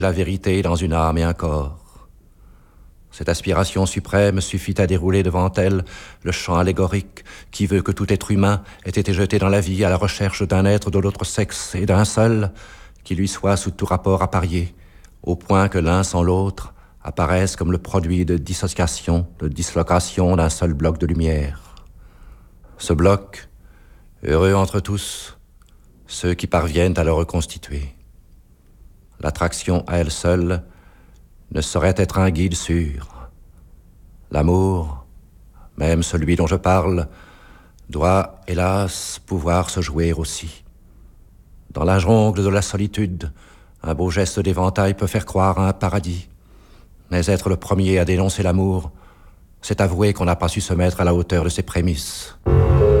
la vérité dans une âme et un corps. Cette aspiration suprême suffit à dérouler devant elle le champ allégorique qui veut que tout être humain ait été jeté dans la vie à la recherche d'un être de l'autre sexe et d'un seul qui lui soit sous tout rapport apparié, au point que l'un sans l'autre apparaissent comme le produit de dissociation, de dislocation d'un seul bloc de lumière. Ce bloc, heureux entre tous, ceux qui parviennent à le reconstituer. L'attraction à elle seule ne saurait être un guide sûr. L'amour, même celui dont je parle, doit, hélas, pouvoir se jouer aussi. Dans la jungle de la solitude, un beau geste d'éventail peut faire croire à un paradis. Mais être le premier à dénoncer l'amour, c'est avouer qu'on n'a pas su se mettre à la hauteur de ses prémices.